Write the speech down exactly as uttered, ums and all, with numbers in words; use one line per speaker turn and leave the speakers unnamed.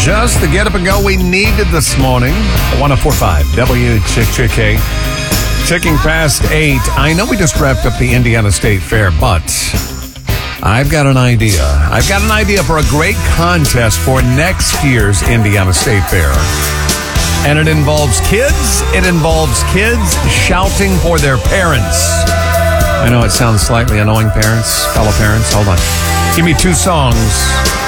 Just the get up and go we needed this morning. one oh four point five W Chick Chick K. Ticking past eight. I know we just wrapped up the Indiana State Fair, but I've got an idea. I've got an idea for a great contest for next year's Indiana State Fair. And it involves kids. It involves kids shouting for their parents. I know it sounds slightly annoying, parents, fellow parents. Hold on. Give me two songs